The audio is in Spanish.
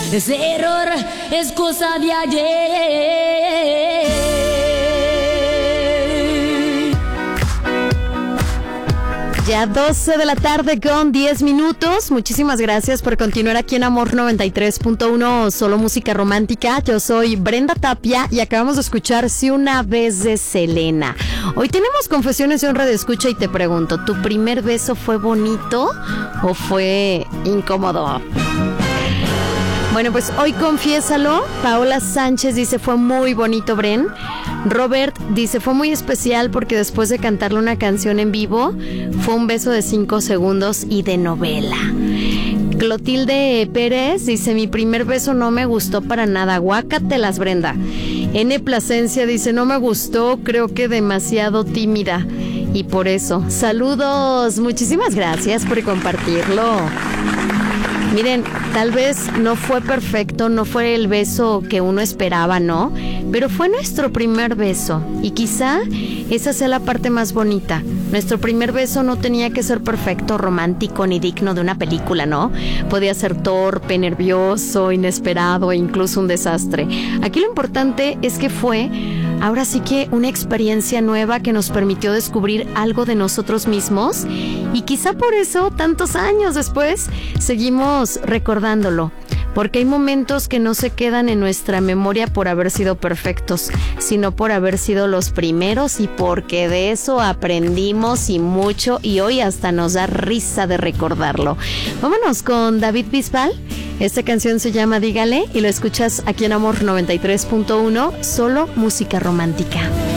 ese error es cosa de ayer. Ya 12 de la tarde con 10 minutos. Muchísimas gracias por continuar aquí en Amor 93.1, solo música romántica. Yo soy Brenda Tapia y acabamos de escuchar Si una vez de Selena. Hoy tenemos confesiones de un radioescucha y te pregunto, ¿tu primer beso fue bonito o fue incómodo? Bueno, pues hoy confiésalo. Paola Sánchez dice, fue muy bonito, Bren. Robert dice, fue muy especial porque después de cantarle una canción en vivo, fue un beso de 5 segundos y de novela. Clotilde Pérez dice, mi primer beso no me gustó para nada. Guácatelas, Brenda. N. Plasencia dice, no me gustó, creo que demasiado tímida. Y por eso, saludos. Muchísimas gracias por compartirlo. Miren, tal vez no fue perfecto, no fue el beso que uno esperaba, ¿no? Pero fue nuestro primer beso y quizá esa sea la parte más bonita. Nuestro primer beso no tenía que ser perfecto, romántico ni digno de una película, ¿no? Podía ser torpe, nervioso, inesperado e incluso un desastre. Aquí lo importante es que fue, ahora sí que una experiencia nueva que nos permitió descubrir algo de nosotros mismos y quizá por eso, tantos años después, seguimos recordándolo. Porque hay momentos que no se quedan en nuestra memoria por haber sido perfectos, sino por haber sido los primeros y porque de eso aprendimos y mucho y hoy hasta nos da risa de recordarlo. Vámonos con David Bisbal. Esta canción se llama Dígale y lo escuchas aquí en Amor 93.1, solo música romántica.